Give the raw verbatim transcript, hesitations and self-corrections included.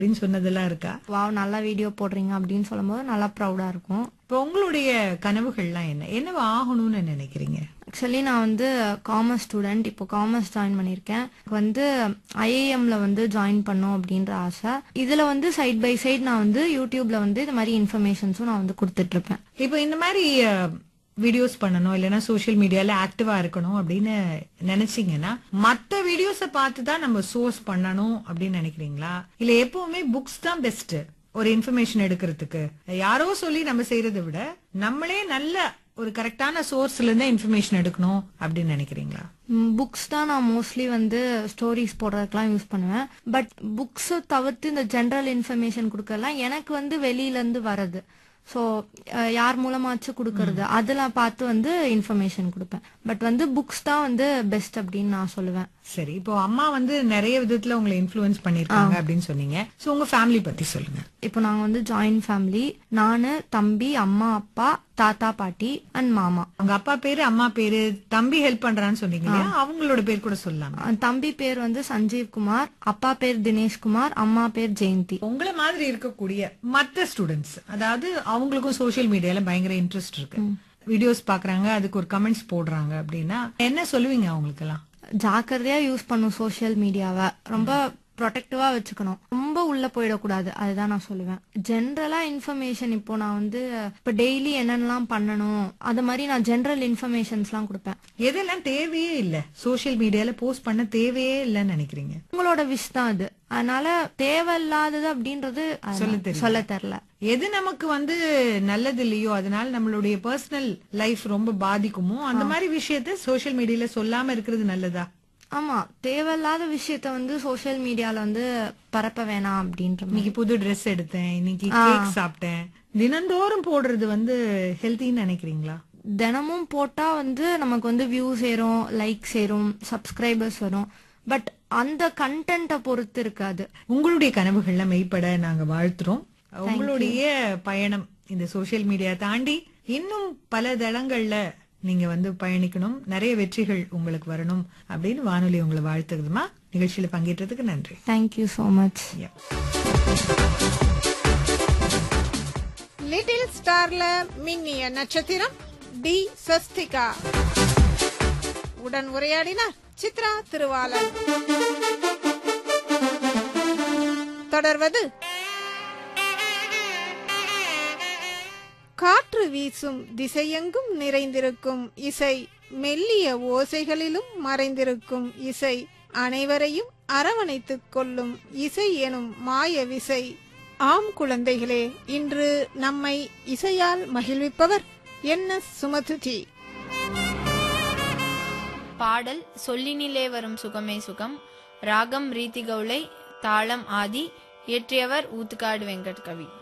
அப்படின்னு சொன்னதெல்லாம் இருக்கா? வாவ் நல்லா வீடியோ போடுறீங்க அப்படின்னு சொல்லும்போது நல்லா ப்ரௌடா இருக்கும். இப்போ உங்களுடைய கனவுகள்லாம் என்ன? என்னவா ஆகணும்னு நினைக்கிறீங்க? ஆக்சுவலி நான் வந்து காமர்ஸ் ஸ்டூடெண்ட். இப்போ காமர்ஸ் ஜாயின் பண்ணியிருக்கேன். எனக்கு வந்து ஐஏஎம்ல வந்து ஜாயின் பண்ணும் அப்படின்ற ஆசை. இதுல வந்து சைட் பை சைட் நான் வந்து யூடியூப்ல வந்து இந்த மாதிரி இன்ஃபர்மேஷன்ஸும் நான் வந்து கொடுத்துட்டு இருப்பேன். இப்போ இந்த மாதிரி வீடியோஸ் பண்ணணும் இல்லைன்னா சோசியல் மீடியால ஆக்டிவா இருக்கணும் அப்படின்னு நினைச்சீங்கன்னா மத்த வீடியோஸ பார்த்து தான் நம்ம சோர்ஸ் பண்ணணும் அப்படின்னு நினைக்கிறீங்களா? இல்ல எப்பவுமே புக்ஸ் தான் பெஸ்ட் ஒரு இன்ஃபர்மேஷன் எடுக்கிறதுக்கு? யாரோ சொல்லி நம்ம செய்யறதை விட நம்மளே நல்ல ஒரு கரெக்டான சோர்ஸ்ல இருந்து இன்ஃபர்மேஷன் எடுக்கணும் அப்படின்னு நினைக்கிறீங்களா? புக்ஸ் தான் நான் மோஸ்ட்லி வந்து ஸ்டோரிஸ் போடுறதுக்கெல்லாம் யூஸ் பண்ணுவேன். பட் புக்ஸ் தவிர்த்து இந்த ஜெனரல் இன்ஃபர்மேஷன் கொடுக்கறதுலாம் எனக்கு வந்து வெளியில இருந்து வரது. ஸோ யார் மூலமாச்சும் கொடுக்கறது அதெல்லாம் பார்த்து வந்து இன்ஃபர்மேஷன் கொடுப்பேன். பட் வந்து புக்ஸ் தான் வந்து பெஸ்ட் அப்படின்னு நான் சொல்லுவேன். சரி, இப்போ அம்மா வந்து நிறைய விதத்துல உங்களை இன்ஃப்ளூயன்ஸ் பண்ணிருக்காங்க அப்படின்னு சொன்னீங்க. சோ உங்க ஃபேமிலி பத்தி சொல்லுங்க. இப்போ நாங்க வந்து ஜாயின்ட் ஃபேமிலி. நானு, தம்பி, அம்மா, அப்பா, தாத்தா, பாட்டி அண்ட் மாமா. அவங்க அப்பா பேரு, அம்மா பேரு, தம்பி ஹெல்ப் பண்றான்னு சொன்னீங்க இல்லையா? அவங்களோட பேர் கூட சொல்லலாம். தம்பி பேர் வந்து சஞ்சீவ் குமார், அப்பா பேர் தினேஷ் குமார், அம்மா பேர் ஜெயந்தி. உங்களை மாதிரி இருக்கக்கூடிய மற்ற ஸ்டூடெண்ட்ஸ், அதாவது அவங்களுக்கும் சோசியல் மீடியால பயங்கர இன்ட்ரெஸ்ட் இருக்கு, வீடியோஸ் பாக்குறாங்க, அதுக்கு ஒரு கமெண்ட்ஸ் போடுறாங்க அப்படின்னா என்ன சொல்லுவீங்க அவங்களுக்கு எல்லாம்? ஜாக்கிரதையா யூஸ் பண்ணும் சோசியல் மீடியாவை. ரொம்ப ப்ரொடெக்டிவா வச்சுக்கணும். ரொம்ப உள்ள போயிடக்கூடாது. அதுதான் நான் சொல்லுவேன். ஜென்ரலா இன்ஃபர்மேஷன் இப்போ நான் வந்து இப்ப டெய்லி என்னென்னலாம் பண்ணணும் அது மாதிரி நான் ஜென்ரல் இன்ஃபர்மேஷன்ஸ் எல்லாம் கொடுப்பேன். எதெல்லாம் தேவையே இல்ல சோசியல் மீடியால போஸ்ட் பண்ண தேவையே இல்லன்னு நினைக்கிறீங்க? உங்களோட விஷ் தான் அது. அதனால தேவையில்லாதது அப்படின்றது சொல்ல தெரியல. எது நமக்கு வந்து நல்லது இல்லையோ, அதனால நம்மளுடைய பர்சனல் லைஃப் ரொம்ப பாதிக்குமோ அந்த மாதிரி விஷயத்த சோசியல் மீடியால சொல்லாம இருக்கிறது நல்லதா? ஆமா, தேவையில்லாத விஷயத்த வந்து சோசியல் மீடியால வந்து பரப்ப வேணாம் அப்படின்ற. இன்னைக்கு புது ட்ரெஸ் எடுத்தேன், இன்னைக்கு கேக் சாப்பிட்டேன், தினந்தோறும் போடுறது வந்து ஹெல்த்தின்னு நினைக்கிறீங்களா? தினமும் போட்டா வந்து நமக்கு வந்து வியூஸ் ஏறும், லைக்ஸ் ஏறும், சப்ஸ்கிரைபர்ஸ் வரும். பட் அந்த கண்டென்ட்டை பொறுத்து இருக்காது. உங்களுடைய கனவுகள்ல மெய்ப்பட நாங்க வாழ்த்துறோம். உங்களுடைய பயணம் இந்த சோசியல் மீடியா தாண்டி இன்னும் பல தளங்கள்ல நீங்க வந்து பயணிக்கணும், நிறைய வெற்றிகள் உங்களுக்கு வரணும் அப்படின்னு வானொலி உங்களை வாழ்த்துக்குதுமா. நிகழ்ச்சியில பங்கேற்றதுக்கு நன்றி. Thank you so much. லிட்டில் ஸ்டார்ல மின்னிய நட்சத்திரம் டி சஸ்திகா. உடன் உரையாடினார் சித்ரா திருவாளர். தொடர்வது காற்று வீசும் திசையெங்கும் நிறைந்திருக்கும் இசை, மெல்லிய ஓசைகளிலும் மறைந்திருக்கும் இசை, அனைவரையும் அரவணைத்துக் கொள்ளும் இசை எனும் மாய விசை. ஆம் குழந்தைகளே, இன்று நம்மை இசையால் மகிழ்விப்பவர் என் எஸ் சுமதுஜி. பாடல் சொல்லினிலே வரும் சுகமே சுகம், ராகம் ரீதி கவுளை, தாளம் ஆதி, இயற்றியவர் ஊத்துக்காடு வெங்கட் கவி.